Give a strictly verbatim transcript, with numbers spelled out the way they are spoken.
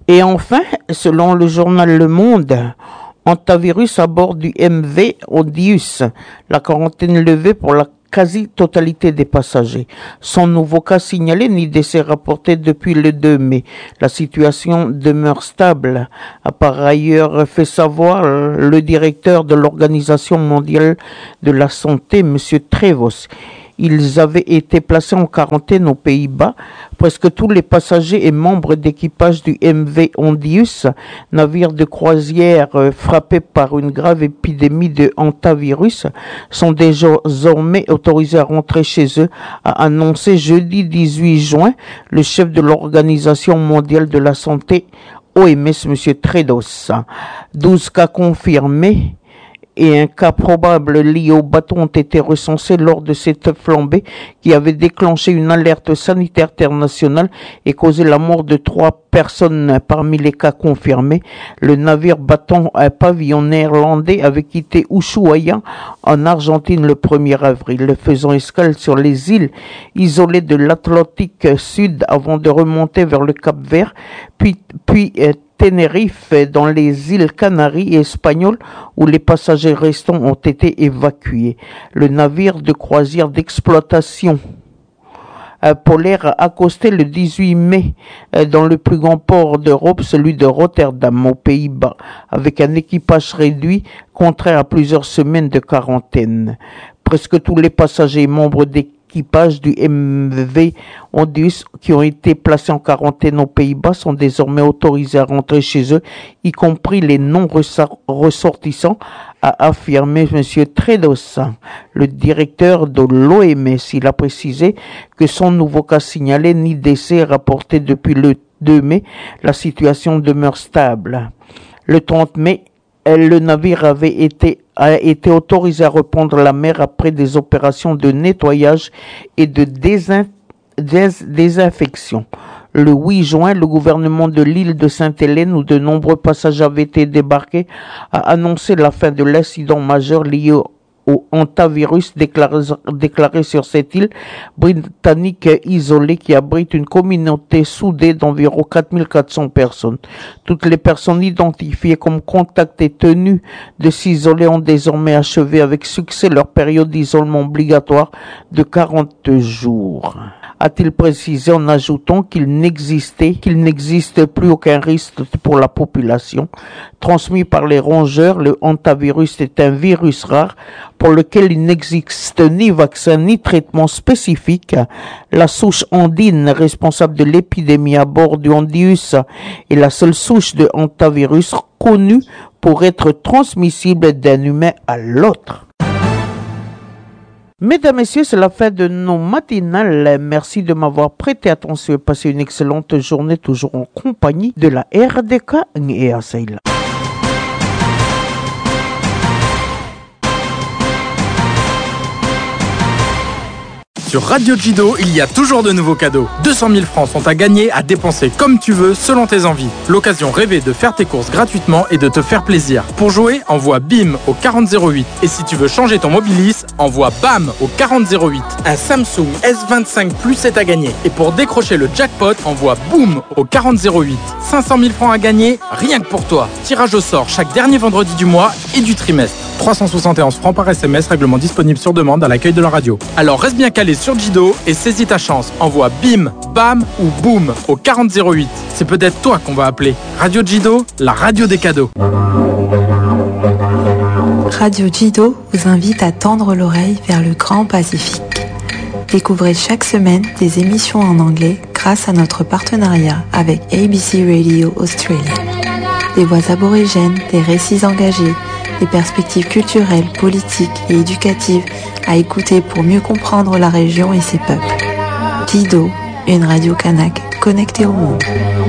Et enfin, selon le journal Le Monde, hantavirus à bord du M V Ondius, la quarantaine levée pour la quasi-totalité des passagers. Sans nouveau cas signalé ni décès rapporté depuis le deux mai. La situation demeure stable, a par ailleurs fait savoir le directeur de l'Organisation mondiale de la santé, M. Tedros. Ils avaient été placés en quarantaine aux Pays-Bas. Presque tous les passagers et membres d'équipage du M V Ondius, navire de croisière frappé par une grave épidémie de hantavirus, sont désormais autorisés à rentrer chez eux, a annoncé jeudi dix-huit juin le chef de l'Organisation mondiale de la santé, O M S, M. Tedros. douze cas confirmés et un cas probable lié au bateau ont été recensés lors de cette flambée qui avait déclenché une alerte sanitaire internationale et causé la mort de trois personnes parmi les cas confirmés. Le navire battant un pavillon néerlandais avait quitté Ushuaia en Argentine le premier avril, faisant escale sur les îles isolées de l'Atlantique Sud avant de remonter vers le Cap Vert, puis, puis Tenerife dans les îles Canaries et Espagnoles où les passagers restants ont été évacués. Le navire de croisière d'exploitation polaire a accosté le dix-huit mai dans le plus grand port d'Europe, celui de Rotterdam, aux Pays-Bas, avec un équipage réduit, contraire à plusieurs semaines de quarantaine. Presque tous les passagers et membres des équipages du M V Ondius qui ont été placés en quarantaine aux Pays-Bas sont désormais autorisés à rentrer chez eux, y compris les non-ressortissants, a affirmé M. Tedros, le directeur de l'O M S. Il a précisé que sans nouveau cas signalé ni décès rapporté depuis le deux mai, la situation demeure stable. Le trente mai, le navire avait été a été autorisé à reprendre la mer après des opérations de nettoyage et de désin, dés, désinfection. Le huit juin, le gouvernement de l'île de Sainte-Hélène, où de nombreux passagers avaient été débarqués, a annoncé la fin de l'incident majeur lié au au hantavirus déclaré, déclaré sur cette île britannique isolée qui abrite une communauté soudée d'environ quatre mille quatre cents personnes. Toutes les personnes identifiées comme contacts et tenues de s'isoler ont désormais achevé avec succès leur période d'isolement obligatoire de quarante jours. A-t-il précisé en ajoutant qu'il n'existait, qu'il n'existe plus aucun risque pour la population. Transmis par les rongeurs, le hantavirus est un virus rare pour lequel il n'existe ni vaccin ni traitement spécifique. La souche andine responsable de l'épidémie à bord du Ondius est la seule souche de hantavirus connue pour être transmissible d'un humain à l'autre. Mesdames, Messieurs, c'est la fin de nos matinales. Merci de m'avoir prêté attention et passé une excellente journée, toujours en compagnie de la R D K et à Saïla. Sur Radio Jido, il y a toujours de nouveaux cadeaux. deux cent mille francs sont à gagner, à dépenser comme tu veux, selon tes envies. L'occasion rêvée de faire tes courses gratuitement et de te faire plaisir. Pour jouer, envoie BIM au quarante zéro huit. Et si tu veux changer ton Mobilis, envoie BAM au quarante zéro huit. Un Samsung S vingt-cinq Plus est à gagner. Et pour décrocher le jackpot, envoie BOOM au quarante zéro huit. cinq cent mille francs à gagner, rien que pour toi. Tirage au sort chaque dernier vendredi du mois et du trimestre. trois cent soixante et onze francs par S M S, règlement disponible sur demande à l'accueil de la radio. Alors reste bien calé sur Jido et saisis ta chance. Envoie BIM, BAM ou BOOM au quarante zéro huit. C'est peut-être toi qu'on va appeler. Radio Jido, la radio des cadeaux. Radio Jido vous invite à tendre l'oreille vers le grand Pacifique. Découvrez chaque semaine des émissions en anglais grâce à notre partenariat avec A B C Radio Australia. Des voix aborigènes, des récits engagés, des perspectives culturelles, politiques et éducatives à écouter pour mieux comprendre la région et ses peuples. Jido, une radio kanak connectée au monde.